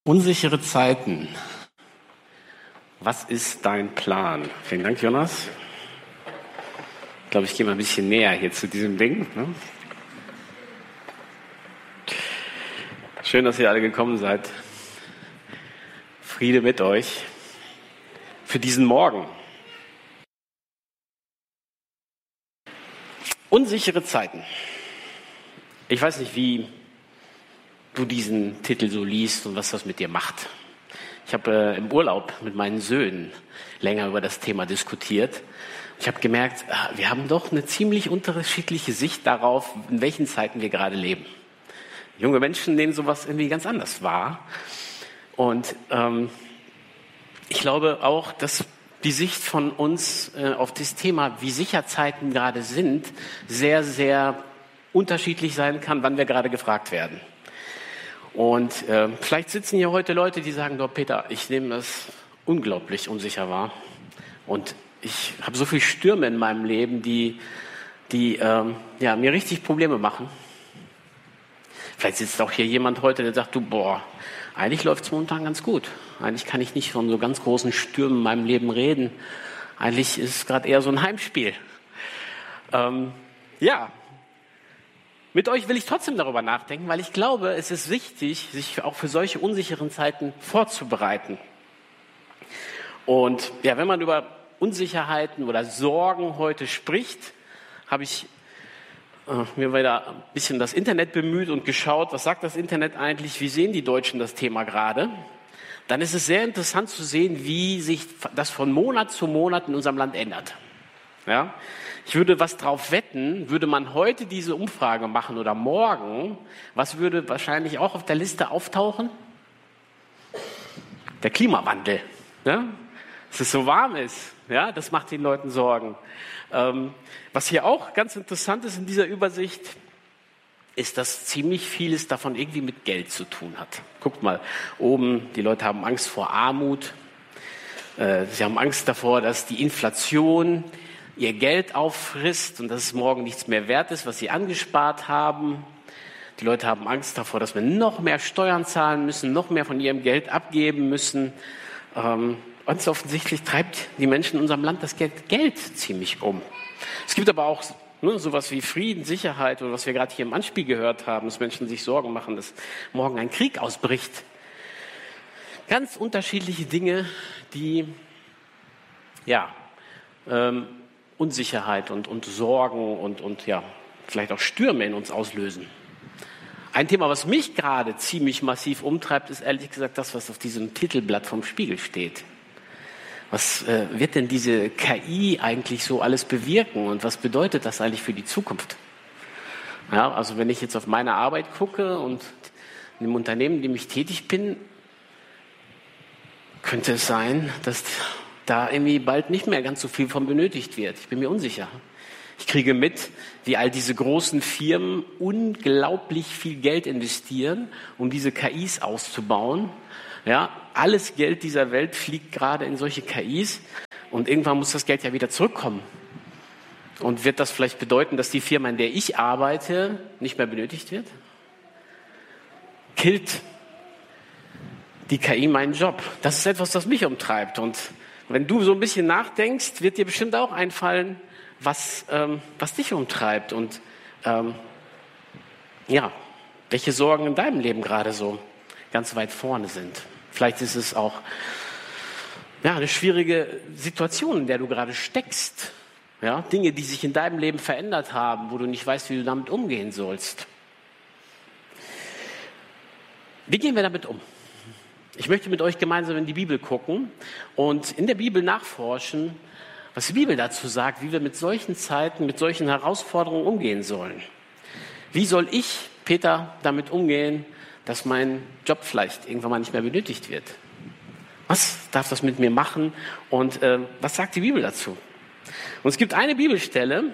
Unsichere Zeiten. Was ist dein Plan? Vielen Dank, Jonas. Ich glaube, ich gehe mal ein bisschen näher hier zu diesem Ding. Schön, dass ihr alle gekommen seid. Friede mit euch für diesen Morgen. Unsichere Zeiten. Ich weiß nicht, wie du diesen Titel so liest und was das mit dir macht. Ich habe im Urlaub mit meinen Söhnen länger über das Thema diskutiert. Ich habe gemerkt, wir haben doch eine ziemlich unterschiedliche Sicht darauf, in welchen Zeiten wir gerade leben. Junge Menschen nehmen sowas irgendwie ganz anders wahr. Und ich glaube auch, dass die Sicht von uns auf das Thema, wie sicher Zeiten gerade sind, sehr, sehr unterschiedlich sein kann, wann wir gerade gefragt werden. Und vielleicht sitzen hier heute Leute, die sagen, doch Peter, ich nehme das unglaublich unsicher wahr. Und ich habe so viele Stürme in meinem Leben, die mir richtig Probleme machen. Vielleicht sitzt auch hier jemand heute, der sagt, eigentlich läuft es momentan ganz gut. Eigentlich kann ich nicht von so ganz großen Stürmen in meinem Leben reden. Eigentlich ist es gerade eher so ein Heimspiel. Mit euch will ich trotzdem darüber nachdenken, weil ich glaube, es ist wichtig, sich auch für solche unsicheren Zeiten vorzubereiten. Und ja, wenn man über Unsicherheiten oder Sorgen heute spricht, habe ich mir wieder ein bisschen das Internet bemüht und geschaut, was sagt das Internet eigentlich, wie sehen die Deutschen das Thema gerade? Dann ist es sehr interessant zu sehen, wie sich das von Monat zu Monat in unserem Land ändert. Ja? Ich würde was drauf wetten, würde man heute diese Umfrage machen oder morgen, was würde wahrscheinlich auch auf der Liste auftauchen? Der Klimawandel. Ja? Dass es so warm ist, ja? Das macht den Leuten Sorgen. Was hier auch ganz interessant ist in dieser Übersicht, ist, dass ziemlich vieles davon irgendwie mit Geld zu tun hat. Guckt mal, oben, die Leute haben Angst vor Armut. Sie haben Angst davor, dass die Inflation ihr Geld auffrisst und dass es morgen nichts mehr wert ist, was sie angespart haben. Die Leute haben Angst davor, dass wir noch mehr Steuern zahlen müssen, noch mehr von ihrem Geld abgeben müssen. Ganz offensichtlich treibt die Menschen in unserem Land das Geld ziemlich um. Es gibt aber auch sowas wie Frieden, Sicherheit oder was wir gerade hier im Anspiel gehört haben, dass Menschen sich Sorgen machen, dass morgen ein Krieg ausbricht. Ganz unterschiedliche Dinge, die Unsicherheit und Sorgen und vielleicht auch Stürme in uns auslösen. Ein Thema, was mich gerade ziemlich massiv umtreibt, ist ehrlich gesagt das, was auf diesem Titelblatt vom Spiegel steht. Was wird denn diese KI eigentlich so alles bewirken und was bedeutet das eigentlich für die Zukunft? Ja, also wenn ich jetzt auf meine Arbeit gucke und in dem Unternehmen, in dem ich tätig bin, könnte es sein, dass da irgendwie bald nicht mehr ganz so viel von benötigt wird. Ich bin mir unsicher. Ich kriege mit, wie all diese großen Firmen unglaublich viel Geld investieren, um diese KIs auszubauen. Ja, alles Geld dieser Welt fliegt gerade in solche KIs und irgendwann muss das Geld ja wieder zurückkommen. Und wird das vielleicht bedeuten, dass die Firma, in der ich arbeite, nicht mehr benötigt wird? Killt die KI meinen Job? Das ist etwas, das mich umtreibt. Und wenn du so ein bisschen nachdenkst, wird dir bestimmt auch einfallen, was dich umtreibt und welche Sorgen in deinem Leben gerade so ganz weit vorne sind. Vielleicht ist es auch eine schwierige Situation, in der du gerade steckst. Ja, Dinge, die sich in deinem Leben verändert haben, wo du nicht weißt, wie du damit umgehen sollst. Wie gehen wir damit um? Ich möchte mit euch gemeinsam in die Bibel gucken und in der Bibel nachforschen, was die Bibel dazu sagt, wie wir mit solchen Zeiten, mit solchen Herausforderungen umgehen sollen. Wie soll ich, Peter, damit umgehen, dass mein Job vielleicht irgendwann mal nicht mehr benötigt wird? Was darf das mit mir machen und was sagt die Bibel dazu? Und es gibt eine Bibelstelle,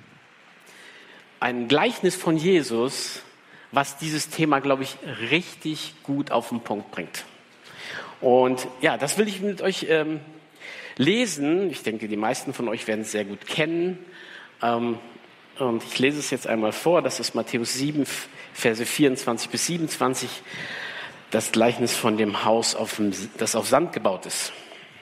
ein Gleichnis von Jesus, was dieses Thema, glaube ich, richtig gut auf den Punkt bringt. Und das will ich mit euch lesen. Ich denke, die meisten von euch werden es sehr gut kennen. Und ich lese es jetzt einmal vor. Das ist Matthäus 7, Verse 24 bis 27. das Gleichnis von dem Haus, das auf Sand gebaut ist.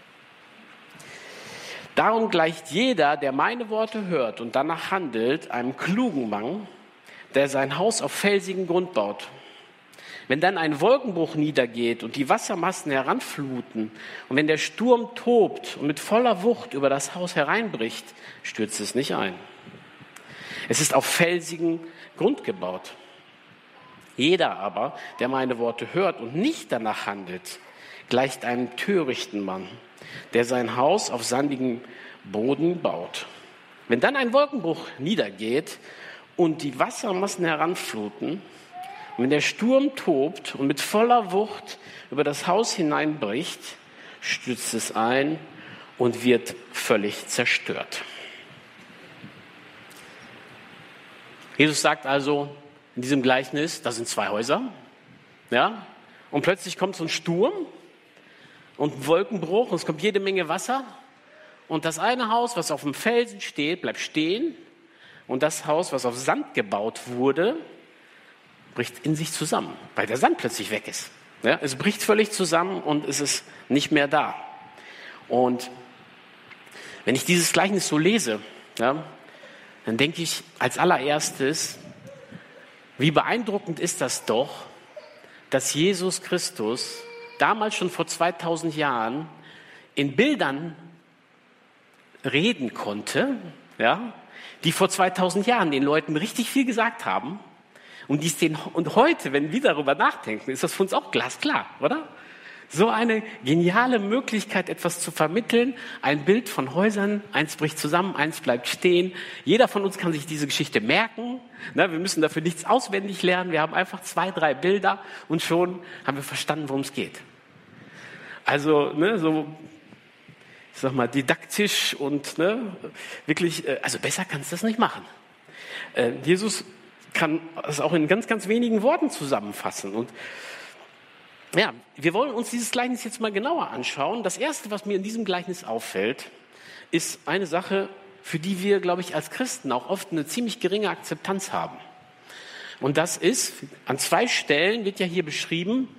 Darum gleicht jeder, der meine Worte hört und danach handelt, einem klugen Mann, der sein Haus auf felsigen Grund baut. Wenn dann ein Wolkenbruch niedergeht und die Wassermassen heranfluten und wenn der Sturm tobt und mit voller Wucht über das Haus hereinbricht, stürzt es nicht ein. Es ist auf felsigen Grund gebaut. Jeder aber, der meine Worte hört und nicht danach handelt, gleicht einem törichten Mann, der sein Haus auf sandigem Boden baut. Wenn dann ein Wolkenbruch niedergeht und die Wassermassen heranfluten, und wenn der Sturm tobt und mit voller Wucht über das Haus hineinbricht, stürzt es ein und wird völlig zerstört. Jesus sagt also in diesem Gleichnis, da sind zwei Häuser, ja, und plötzlich kommt so ein Sturm und ein Wolkenbruch und es kommt jede Menge Wasser und das eine Haus, was auf dem Felsen steht, bleibt stehen und das Haus, was auf Sand gebaut wurde, bricht in sich zusammen, weil der Sand plötzlich weg ist. Ja, es bricht völlig zusammen und es ist nicht mehr da. Und wenn ich dieses Gleichnis so lese, ja, dann denke ich als allererstes, wie beeindruckend ist das doch, dass Jesus Christus damals schon vor 2000 Jahren in Bildern reden konnte, ja, die vor 2000 Jahren den Leuten richtig viel gesagt haben. Und heute, wenn wir darüber nachdenken, ist das für uns auch glasklar, oder? So eine geniale Möglichkeit, etwas zu vermitteln. Ein Bild von Häusern, eins bricht zusammen, eins bleibt stehen. Jeder von uns kann sich diese Geschichte merken. Wir müssen dafür nichts auswendig lernen. Wir haben einfach 2, 3 Bilder und schon haben wir verstanden, worum es geht. Also, so, ich sag mal, didaktisch und wirklich, also besser kannst du das nicht machen. Jesus kann es auch in ganz, ganz wenigen Worten zusammenfassen. Und ja, wir wollen uns dieses Gleichnis jetzt mal genauer anschauen. Das Erste, was mir in diesem Gleichnis auffällt, ist eine Sache, für die wir, glaube ich, als Christen auch oft eine ziemlich geringe Akzeptanz haben. Und das ist, an 2 Stellen wird ja hier beschrieben,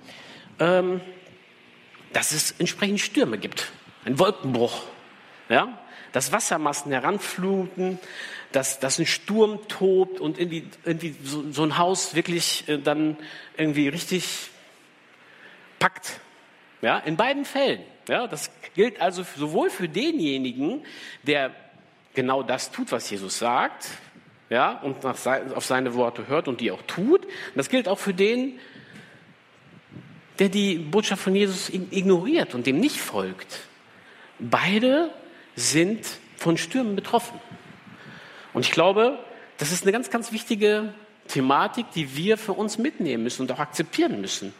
dass es entsprechend Stürme gibt. Ein Wolkenbruch, ja? Dass Wassermassen heranfluten, dass ein Sturm tobt und irgendwie so ein Haus wirklich dann irgendwie richtig packt. Ja, in beiden Fällen. Ja, das gilt also sowohl für denjenigen, der genau das tut, was Jesus sagt, ja, und auf seine Worte hört und die auch tut. Und das gilt auch für den, der die Botschaft von Jesus ignoriert und dem nicht folgt. Beide sind von Stürmen betroffen. Und ich glaube, das ist eine ganz, ganz wichtige Thematik, die wir für uns mitnehmen müssen und auch akzeptieren müssen.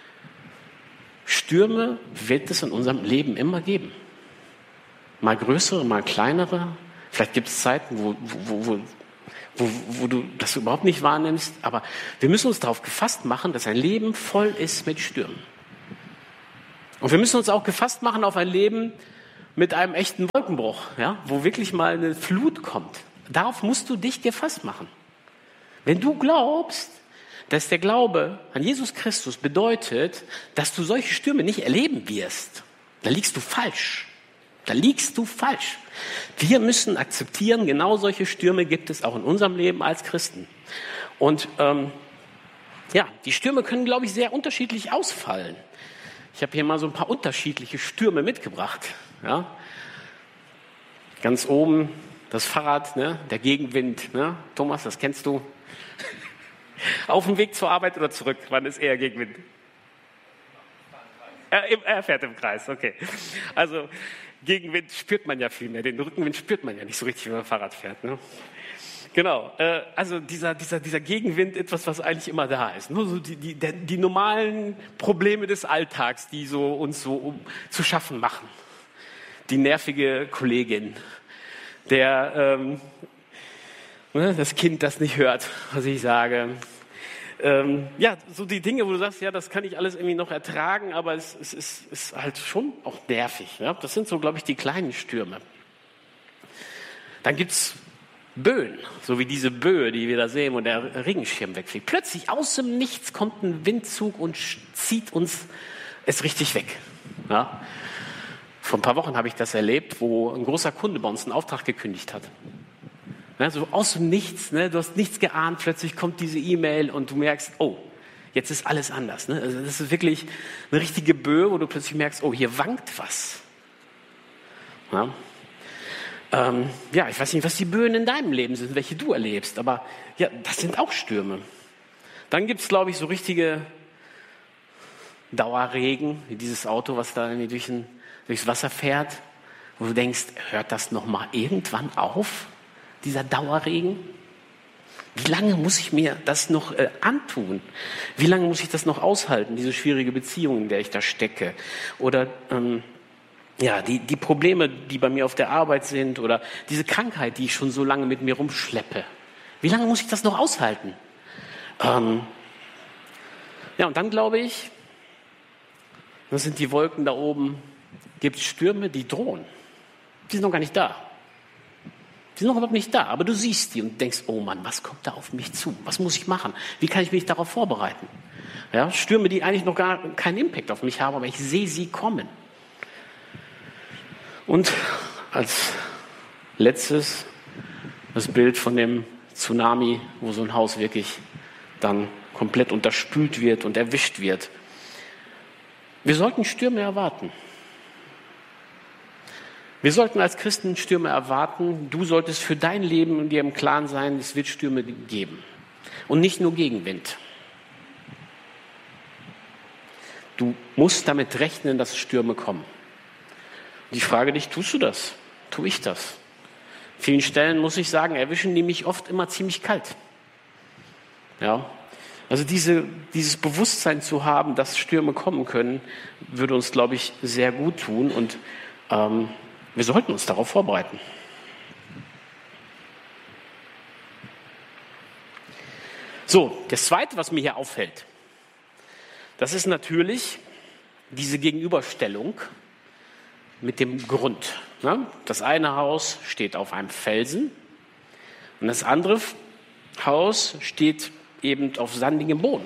Stürme wird es in unserem Leben immer geben. Mal größere, mal kleinere. Vielleicht gibt es Zeiten, wo du das überhaupt nicht wahrnimmst. Aber wir müssen uns darauf gefasst machen, dass ein Leben voll ist mit Stürmen. Und wir müssen uns auch gefasst machen auf ein Leben mit einem echten Wolkenbruch, ja, wo wirklich mal eine Flut kommt. Darauf musst du dich gefasst machen. Wenn du glaubst, dass der Glaube an Jesus Christus bedeutet, dass du solche Stürme nicht erleben wirst, dann liegst du falsch. Da liegst du falsch. Wir müssen akzeptieren, genau solche Stürme gibt es auch in unserem Leben als Christen. Und die Stürme können, glaube ich, sehr unterschiedlich ausfallen. Ich habe hier mal so ein paar unterschiedliche Stürme mitgebracht. Ja? Ganz oben das Fahrrad, der Gegenwind. Thomas, das kennst du. Auf dem Weg zur Arbeit oder zurück? Wann ist eher Gegenwind? Er fährt im Kreis, okay. Also Gegenwind spürt man ja viel mehr. Den Rückenwind spürt man ja nicht so richtig, wenn man Fahrrad fährt. Ne? Genau, also dieser Gegenwind, etwas, was eigentlich immer da ist. Nur so die normalen Probleme des Alltags, die so uns so zu schaffen machen. Die nervige Kollegin, das Kind, das nicht hört, was ich sage. So die Dinge, wo du sagst, ja, das kann ich alles irgendwie noch ertragen, aber es ist halt schon auch nervig. Ja? Das sind so, glaube ich, die kleinen Stürme. Dann gibt's Böen, so wie diese Böe, die wir da sehen, und der Regenschirm wegfliegt. Plötzlich aus dem Nichts kommt ein Windzug und zieht uns es richtig weg. Ja? Vor ein paar Wochen habe ich das erlebt, wo ein großer Kunde bei uns einen Auftrag gekündigt hat. Ja, so aus dem Nichts, ne? Du hast nichts geahnt, plötzlich kommt diese E-Mail und du merkst, oh, jetzt ist alles anders. Ne? Also das ist wirklich eine richtige Böe, wo du plötzlich merkst, oh, hier wankt was. Ja? Ich weiß nicht, was die Böen in deinem Leben sind, welche du erlebst, aber ja, das sind auch Stürme. Dann gibt es, glaube ich, so richtige Dauerregen, wie dieses Auto, was da irgendwie durchs Wasser fährt, wo du denkst, hört das nochmal irgendwann auf, dieser Dauerregen? Wie lange muss ich mir das noch antun? Wie lange muss ich das noch aushalten, diese schwierige Beziehung, in der ich da stecke? Oder die Probleme, die bei mir auf der Arbeit sind, oder diese Krankheit, die ich schon so lange mit mir rumschleppe. Wie lange muss ich das noch aushalten? Und dann glaube ich, das sind die Wolken da oben, gibt es Stürme, die drohen. Die sind noch gar nicht da. Die sind noch überhaupt nicht da, aber du siehst die und denkst, oh Mann, was kommt da auf mich zu? Was muss ich machen? Wie kann ich mich darauf vorbereiten? Ja, Stürme, die eigentlich noch gar keinen Impact auf mich haben, aber ich sehe sie kommen. Und als letztes das Bild von dem Tsunami, wo so ein Haus wirklich dann komplett unterspült wird und erwischt wird. Wir sollten Stürme erwarten. Wir sollten als Christen Stürme erwarten. Du solltest für dein Leben dir im Klaren sein, es wird Stürme geben. Und nicht nur Gegenwind. Du musst damit rechnen, dass Stürme kommen. Und ich frage dich, tust du das? Tue ich das? An vielen Stellen, muss ich sagen, erwischen die mich oft immer ziemlich kalt. Ja. Also dieses Bewusstsein zu haben, dass Stürme kommen können, würde uns, glaube ich, sehr gut tun. Und wir sollten uns darauf vorbereiten. So, das Zweite, was mir hier auffällt, das ist natürlich diese Gegenüberstellung mit dem Grund. Ne? Das eine Haus steht auf einem Felsen und das andere Haus steht eben auf sandigem Boden.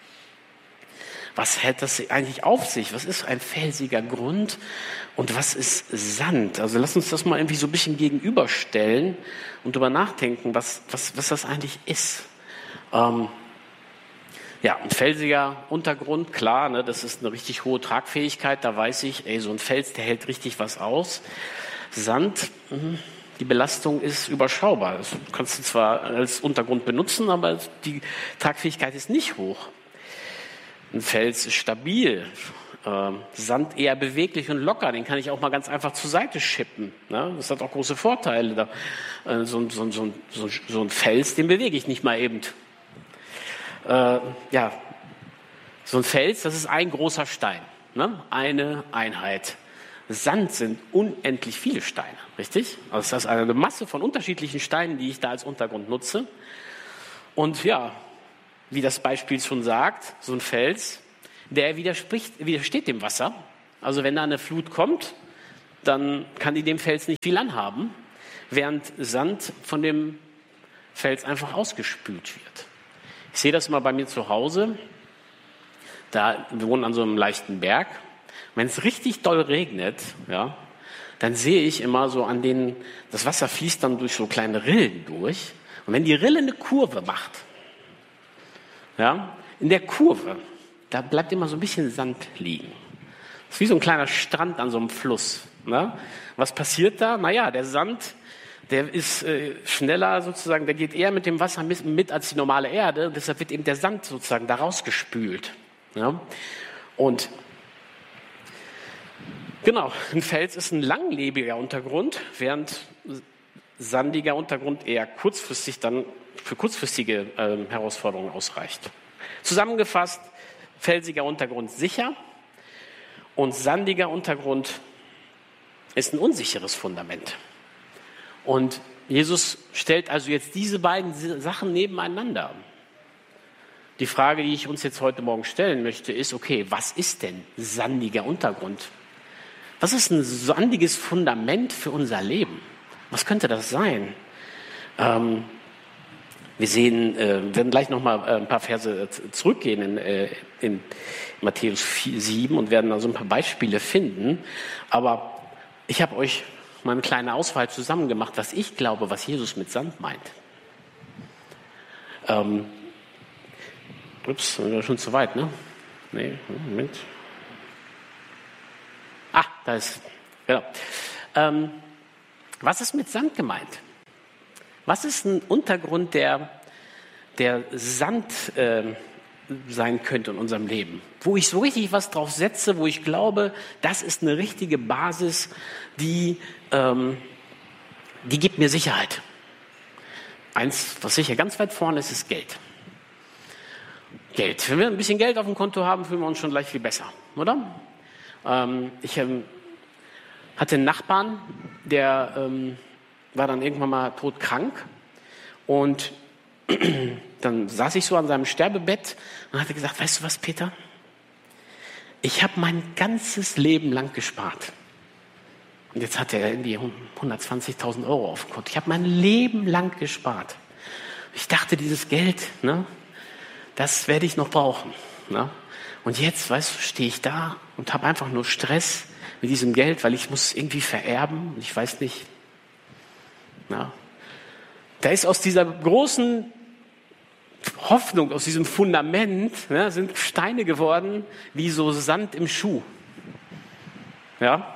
Was hält das eigentlich auf sich? Was ist ein felsiger Grund und was ist Sand? Also lass uns das mal irgendwie so ein bisschen gegenüberstellen und darüber nachdenken, was das eigentlich ist. Ein felsiger Untergrund, klar, ne, das ist eine richtig hohe Tragfähigkeit, da weiß ich, so ein Fels, der hält richtig was aus. Sand, die Belastung ist überschaubar. Das kannst du zwar als Untergrund benutzen, aber die Tragfähigkeit ist nicht hoch. Ein Fels ist stabil, Sand eher beweglich und locker, den kann ich auch mal ganz einfach zur Seite schippen. Ne? Das hat auch große Vorteile. So ein Fels, den bewege ich nicht mal eben. So ein Fels, das ist ein großer Stein, ne? Eine Einheit. Sand sind unendlich viele Steine, richtig? Also das ist eine Masse von unterschiedlichen Steinen, die ich da als Untergrund nutze. Und ja, wie das Beispiel schon sagt, so ein Fels, der widersteht dem Wasser. Also wenn da eine Flut kommt, dann kann die dem Fels nicht viel anhaben, während Sand von dem Fels einfach ausgespült wird. Ich sehe das immer bei mir zu Hause. Wir wohnen an so einem leichten Berg. Wenn es richtig doll regnet, ja, dann sehe ich immer so das Wasser fließt dann durch so kleine Rillen durch. Und wenn die Rille eine Kurve macht, ja, in der Kurve, da bleibt immer so ein bisschen Sand liegen. Das ist wie so ein kleiner Strand an so einem Fluss. Ne? Was passiert da? Naja, der Sand, der ist schneller sozusagen, der geht eher mit dem Wasser mit als die normale Erde. Und deshalb wird eben der Sand sozusagen da rausgespült. Ja? Und genau, ein Fels ist ein langlebiger Untergrund, während sandiger Untergrund eher kurzfristig dann für kurzfristige Herausforderungen ausreicht. Zusammengefasst, felsiger Untergrund sicher und sandiger Untergrund ist ein unsicheres Fundament. Und Jesus stellt also jetzt diese beiden Sachen nebeneinander. Die Frage, die ich uns jetzt heute Morgen stellen möchte, ist, okay, was ist denn sandiger Untergrund? Was ist ein sandiges Fundament für unser Leben? Was könnte das sein? Wir werden gleich nochmal ein paar Verse zurückgehen in Matthäus 7 und werden da so ein paar Beispiele finden. Aber ich habe euch mal eine kleine Auswahl zusammen gemacht, was ich glaube, was Jesus mit Sand meint. Sind wir schon zu weit, ne? Nee, Moment. Da ist, genau. Was ist mit Sand gemeint? Was ist ein Untergrund, der Sand sein könnte in unserem Leben? Wo ich so richtig was drauf setze, wo ich glaube, das ist eine richtige Basis, die gibt mir Sicherheit. Eins, was sicher ganz weit vorne ist, ist Geld. Geld. Wenn wir ein bisschen Geld auf dem Konto haben, fühlen wir uns schon gleich viel besser, oder? Ich hatte einen Nachbarn, der war dann irgendwann mal todkrank und dann saß ich so an seinem Sterbebett und hatte gesagt, weißt du was, Peter? Ich habe mein ganzes Leben lang gespart. Und jetzt hat er irgendwie 120.000 € auf dem Konto. Ich habe mein Leben lang gespart. Ich dachte, dieses Geld, ne, das werde ich noch brauchen. Ne? Und jetzt, weißt du, stehe ich da und habe einfach nur Stress mit diesem Geld, weil ich muss es irgendwie vererben. Und ich weiß nicht. Ja. Da ist aus dieser großen Hoffnung, aus diesem Fundament, ne, sind Steine geworden, wie so Sand im Schuh. Ja.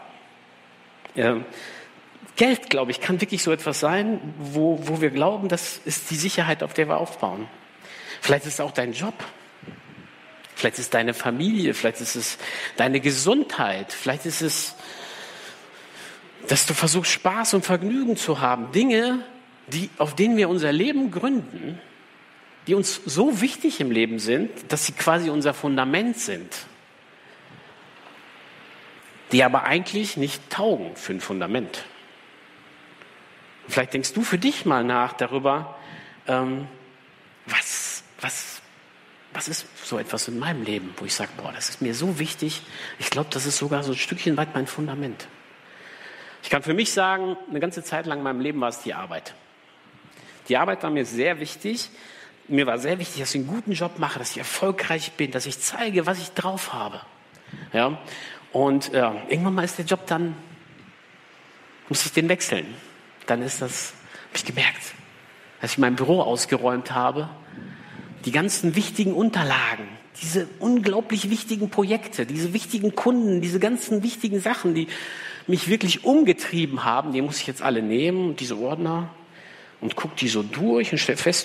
Geld, glaube ich, kann wirklich so etwas sein, wo wir glauben, das ist die Sicherheit, auf der wir aufbauen. Vielleicht ist es auch dein Job. Vielleicht ist es deine Familie. Vielleicht ist es deine Gesundheit. Vielleicht ist es, dass du versuchst, Spaß und Vergnügen zu haben. Dinge, auf denen wir unser Leben gründen, die uns so wichtig im Leben sind, dass sie quasi unser Fundament sind. Die aber eigentlich nicht taugen für ein Fundament. Vielleicht denkst du für dich mal nach darüber, was ist so etwas in meinem Leben, wo ich sage, das ist mir so wichtig, ich glaube, das ist sogar so ein Stückchen weit mein Fundament. Ich kann für mich sagen, eine ganze Zeit lang in meinem Leben war es die Arbeit. Die Arbeit war mir sehr wichtig. Mir war sehr wichtig, dass ich einen guten Job mache, dass ich erfolgreich bin, dass ich zeige, was ich drauf habe. Ja? Und irgendwann mal ist der Job dann, muss ich den wechseln. Dann habe ich gemerkt, dass ich mein Büro ausgeräumt habe, die ganzen wichtigen Unterlagen, diese unglaublich wichtigen Projekte, diese wichtigen Kunden, diese ganzen wichtigen Sachen, die mich wirklich umgetrieben haben, die muss ich jetzt alle nehmen, diese Ordner, und gucke die so durch und stelle fest,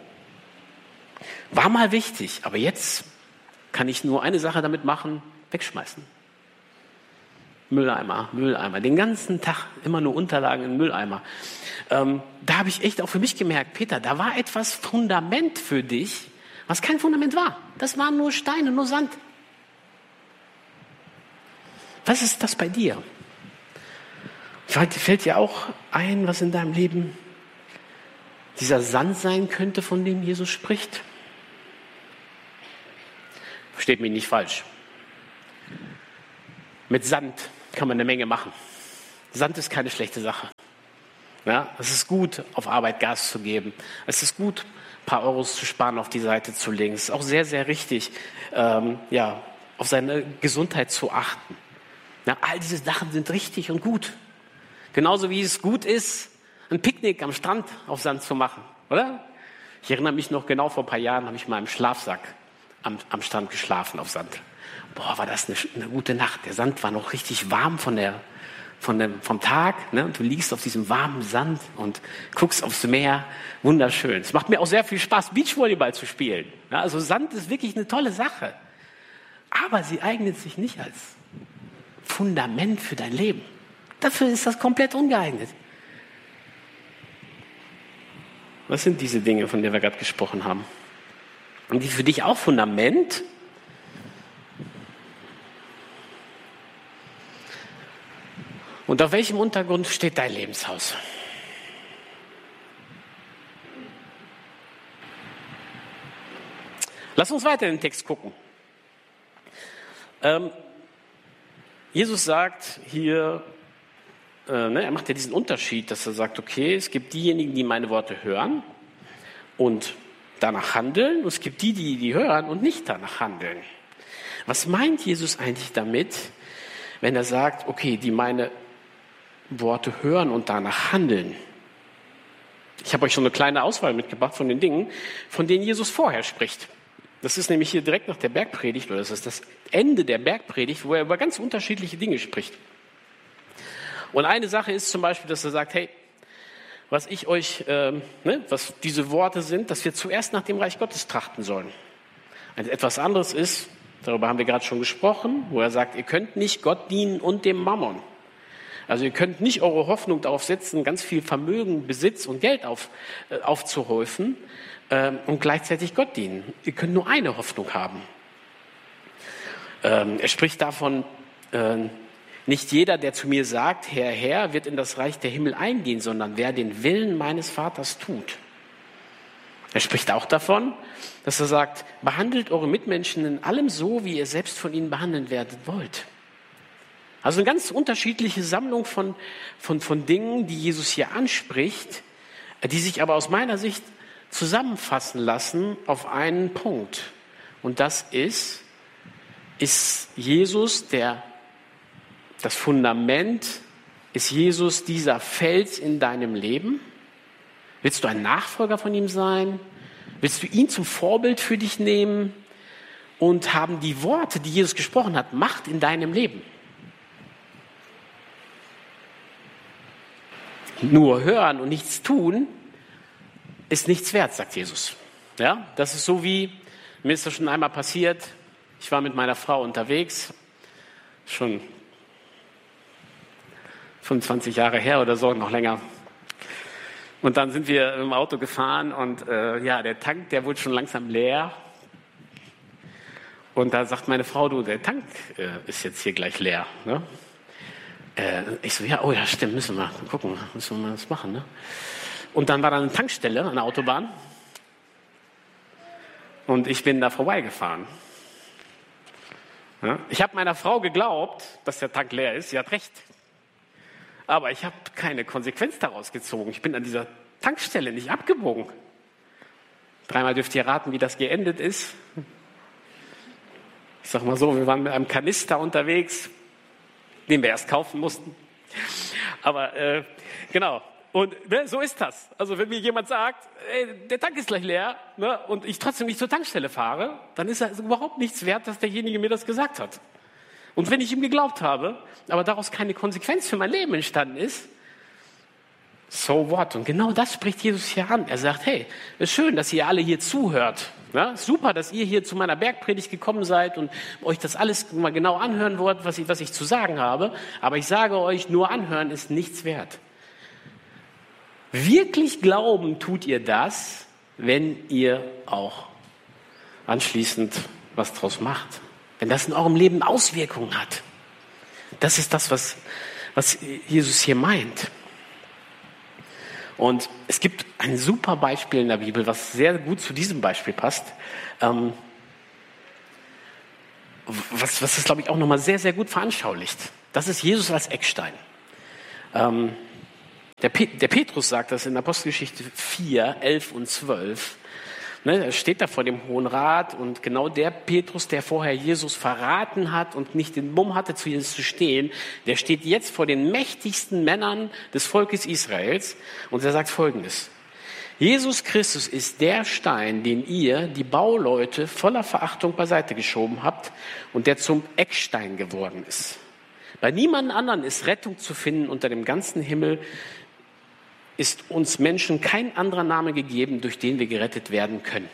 war mal wichtig, aber jetzt kann ich nur eine Sache damit machen, wegschmeißen. Mülleimer, den ganzen Tag immer nur Unterlagen in Mülleimer. Da habe ich echt auch für mich gemerkt, Peter, da war etwas Fundament für dich, was kein Fundament war. Das waren nur Steine, nur Sand. Was ist das bei dir? Fällt dir auch ein, was in deinem Leben dieser Sand sein könnte, von dem Jesus spricht? Versteht mich nicht falsch. Mit Sand kann man eine Menge machen. Sand ist keine schlechte Sache. Ja, es ist gut, auf Arbeit Gas zu geben. Es ist gut, ein paar Euros zu sparen, auf die Seite zu legen. Es ist auch sehr, sehr richtig, auf seine Gesundheit zu achten. Ja, all diese Sachen sind richtig und gut. Genauso wie es gut ist, ein Picknick am Strand auf Sand zu machen, oder? Ich erinnere mich noch genau, vor ein paar Jahren habe ich mal im Schlafsack am Strand geschlafen auf Sand. War das eine gute Nacht. Der Sand war noch richtig warm vom Tag. Ne? Und du liegst auf diesem warmen Sand und guckst aufs Meer. Wunderschön. Es macht mir auch sehr viel Spaß, Beachvolleyball zu spielen. Ja, also Sand ist wirklich eine tolle Sache. Aber sie eignet sich nicht als Fundament für dein Leben. Dafür ist das komplett ungeeignet. Was sind diese Dinge, von denen wir gerade gesprochen haben? Und die für dich auch Fundament? Und auf welchem Untergrund steht dein Lebenshaus? Lass uns weiter in den Text gucken. Jesus sagt hier er macht ja diesen Unterschied, dass er sagt, okay, es gibt diejenigen, die meine Worte hören und danach handeln, und es gibt die hören und nicht danach handeln. Was meint Jesus eigentlich damit, wenn er sagt, okay, die meine Worte hören und danach handeln? Ich habe euch schon eine kleine Auswahl mitgebracht von den Dingen, von denen Jesus vorher spricht. Das ist nämlich hier direkt nach der Bergpredigt, oder das ist das Ende der Bergpredigt, wo er über ganz unterschiedliche Dinge spricht. Und eine Sache ist zum Beispiel, dass er sagt, hey, was ich euch, was diese Worte sind, dass wir zuerst nach dem Reich Gottes trachten sollen. Etwas anderes ist, darüber haben wir gerade schon gesprochen, wo er sagt, ihr könnt nicht Gott dienen und dem Mammon. Also ihr könnt nicht eure Hoffnung darauf setzen, ganz viel Vermögen, Besitz und Geld aufzuhäufen und gleichzeitig Gott dienen. Ihr könnt nur eine Hoffnung haben. Er spricht davon, nicht jeder, der zu mir sagt, Herr, Herr, wird in das Reich der Himmel eingehen, sondern wer den Willen meines Vaters tut. Er spricht auch davon, dass er sagt, behandelt eure Mitmenschen in allem so, wie ihr selbst von ihnen behandelt werden wollt. Also eine ganz unterschiedliche Sammlung von Dingen, die Jesus hier anspricht, die sich aber aus meiner Sicht zusammenfassen lassen auf einen Punkt. Und das ist Jesus das Fundament, ist Jesus dieser Fels in deinem Leben? Willst du ein Nachfolger von ihm sein? Willst du ihn zum Vorbild für dich nehmen? Und haben die Worte, die Jesus gesprochen hat, Macht in deinem Leben? Nur hören und nichts tun ist nichts wert, sagt Jesus. Ja, das ist so wie, mir ist das schon einmal passiert, ich war mit meiner Frau unterwegs, schon 25 Jahre her oder so, noch länger. Und dann sind wir im Auto gefahren und der Tank, der wurde schon langsam leer. Und da sagt meine Frau, du, der Tank ist jetzt hier gleich leer. Ne? Ich so, ja, stimmt, müssen wir mal gucken, müssen wir mal das machen. Ne? Und dann war da eine Tankstelle an der Autobahn und ich bin da vorbeigefahren. Ja? Ich habe meiner Frau geglaubt, dass der Tank leer ist, sie hat recht. Aber ich habe keine Konsequenz daraus gezogen. Ich bin an dieser Tankstelle nicht abgebogen. 3-mal dürft ihr raten, wie das geendet ist. Ich sag mal so, wir waren mit einem Kanister unterwegs, den wir erst kaufen mussten. Aber genau, und so ist das. Also wenn mir jemand sagt, der Tank ist gleich leer, ne, und ich trotzdem nicht zur Tankstelle fahre, dann ist das überhaupt nichts wert, dass derjenige mir das gesagt hat. Und wenn ich ihm geglaubt habe, aber daraus keine Konsequenz für mein Leben entstanden ist, so what? Und genau das spricht Jesus hier an. Er sagt, hey, es ist schön, dass ihr alle hier zuhört. Ja, super, dass ihr hier zu meiner Bergpredigt gekommen seid und euch das alles mal genau anhören wollt, was ich zu sagen habe. Aber ich sage euch, nur anhören ist nichts wert. Wirklich glauben tut ihr das, wenn ihr auch anschließend was draus macht. Wenn das in eurem Leben Auswirkungen hat. Das ist das, was Jesus hier meint. Und es gibt ein super Beispiel in der Bibel, was sehr gut zu diesem Beispiel passt. Was das, glaube ich, auch nochmal sehr, sehr gut veranschaulicht. Das ist Jesus als Eckstein. Der Petrus sagt das in Apostelgeschichte 4, 11 und 12. Er steht da vor dem Hohen Rat und genau der Petrus, der vorher Jesus verraten hat und nicht den Mumm hatte, zu Jesus zu stehen, der steht jetzt vor den mächtigsten Männern des Volkes Israels und er sagt Folgendes. Jesus Christus ist der Stein, den ihr, die Bauleute, voller Verachtung beiseite geschoben habt und der zum Eckstein geworden ist. Bei niemand anderen ist Rettung zu finden unter dem ganzen Himmel, ist uns Menschen kein anderer Name gegeben, durch den wir gerettet werden können.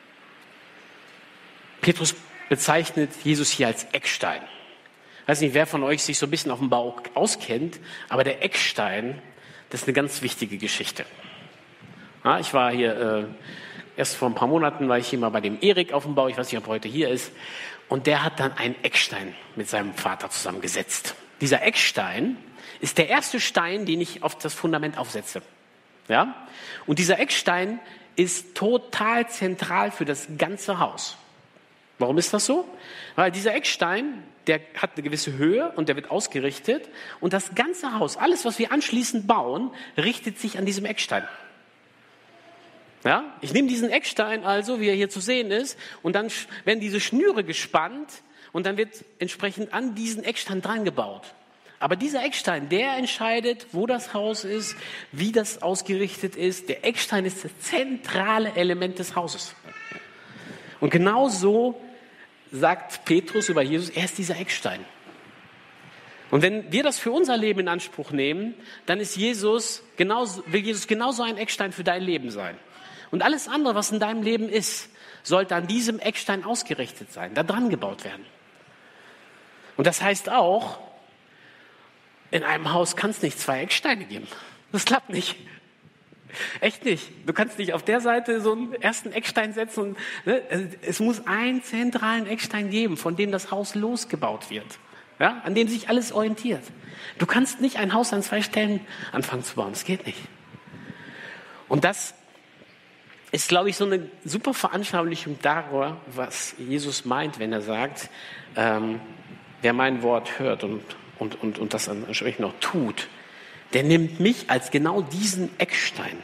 Petrus bezeichnet Jesus hier als Eckstein. Ich weiß nicht, wer von euch sich so ein bisschen auf dem Bau auskennt, aber der Eckstein, das ist eine ganz wichtige Geschichte. Ja, ich war hier, erst vor ein paar Monaten war ich hier mal bei dem Erik auf dem Bau, ich weiß nicht, ob er heute hier ist, und der hat dann einen Eckstein mit seinem Vater zusammengesetzt. Dieser Eckstein ist der erste Stein, den ich auf das Fundament aufsetze. Ja? Und dieser Eckstein ist total zentral für das ganze Haus. Warum ist das so? Weil dieser Eckstein, der hat eine gewisse Höhe und der wird ausgerichtet. Und das ganze Haus, alles, was wir anschließend bauen, richtet sich an diesem Eckstein. Ja? Ich nehme diesen Eckstein also, wie er hier zu sehen ist, und dann werden diese Schnüre gespannt und dann wird entsprechend an diesen Eckstein dran gebaut. Aber dieser Eckstein, der entscheidet, wo das Haus ist, wie das ausgerichtet ist. Der Eckstein ist das zentrale Element des Hauses. Und genau so sagt Petrus über Jesus, er ist dieser Eckstein. Und wenn wir das für unser Leben in Anspruch nehmen, dann will Jesus genauso ein Eckstein für dein Leben sein. Und alles andere, was in deinem Leben ist, sollte an diesem Eckstein ausgerichtet sein, da dran gebaut werden. Und das heißt auch, in einem Haus kann es nicht 2 Ecksteine geben. Das klappt nicht. Echt nicht. Du kannst nicht auf der Seite so einen ersten Eckstein setzen. Und, ne, es muss einen zentralen Eckstein geben, von dem das Haus losgebaut wird. Ja, an dem sich alles orientiert. Du kannst nicht ein Haus an 2 Stellen anfangen zu bauen. Das geht nicht. Und das ist, glaube ich, so eine super Veranschaulichung darüber, was Jesus meint, wenn er sagt, wer mein Wort hört und das entsprechend auch tut, der nimmt mich als genau diesen Eckstein.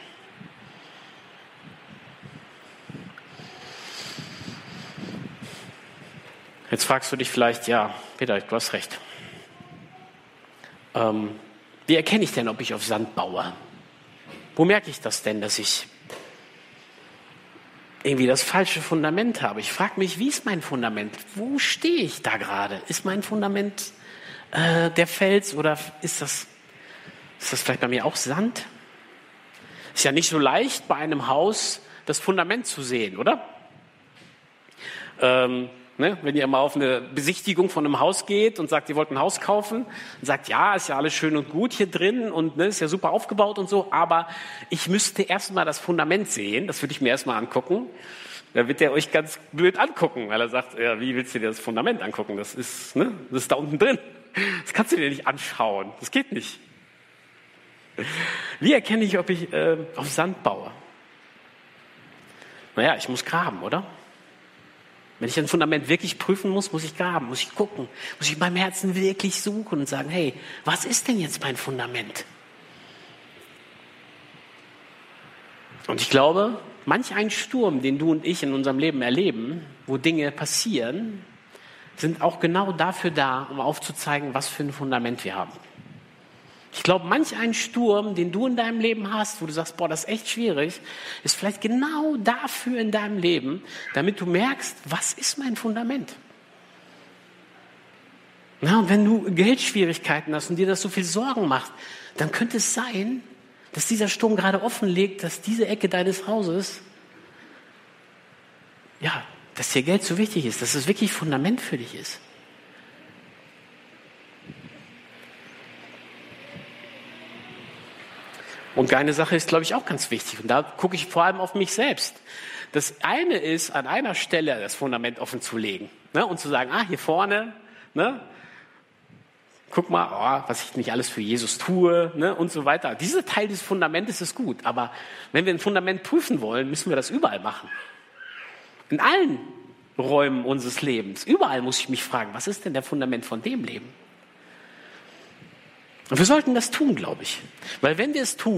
Jetzt fragst du dich vielleicht, ja, Peter, du hast recht. Wie erkenne ich denn, ob ich auf Sand baue? Wo merke ich das denn, dass ich irgendwie das falsche Fundament habe? Ich frage mich, wie ist mein Fundament? Wo stehe ich da gerade? Ist mein Fundament der Fels oder ist das vielleicht bei mir auch Sand? Ist ja nicht so leicht, bei einem Haus das Fundament zu sehen, oder? Wenn ihr mal auf eine Besichtigung von einem Haus geht und sagt, ihr wollt ein Haus kaufen, und sagt, ja, ist ja alles schön und gut hier drin und ist ja super aufgebaut und so, aber ich müsste erstmal das Fundament sehen, das würde ich mir erstmal angucken. Da wird er euch ganz blöd angucken, weil er sagt, ja, wie willst du dir das Fundament angucken? Das ist da unten drin. Das kannst du dir nicht anschauen. Das geht nicht. Wie erkenne ich, ob ich auf Sand baue? Naja, ich muss graben, oder? Wenn ich ein Fundament wirklich prüfen muss ich graben, muss ich gucken, muss ich in meinem Herzen wirklich suchen und sagen, hey, was ist denn jetzt mein Fundament? Und ich glaube, manch ein Sturm, den du und ich in unserem Leben erleben, wo Dinge passieren, sind auch genau dafür da, um aufzuzeigen, was für ein Fundament wir haben. Ich glaube, manch ein Sturm, den du in deinem Leben hast, wo du sagst, boah, das ist echt schwierig, ist vielleicht genau dafür in deinem Leben, damit du merkst, was ist mein Fundament? Na, und wenn du Geldschwierigkeiten hast und dir das so viel Sorgen macht, dann könnte es sein, dass dieser Sturm gerade offenlegt, dass diese Ecke deines Hauses, ja, dass dir Geld so wichtig ist, dass es wirklich Fundament für dich ist. Und eine Sache ist, glaube ich, auch ganz wichtig. Und da gucke ich vor allem auf mich selbst. Das eine ist, an einer Stelle das Fundament offen zu legen, ne, und zu sagen, hier vorne, ne, guck mal, was ich nicht alles für Jesus tue, ne, und so weiter. Dieser Teil des Fundamentes ist gut. Aber wenn wir ein Fundament prüfen wollen, müssen wir das überall machen. In allen Räumen unseres Lebens. Überall muss ich mich fragen, was ist denn der Fundament von dem Leben? Und wir sollten das tun, glaube ich. Weil wenn wir es tun,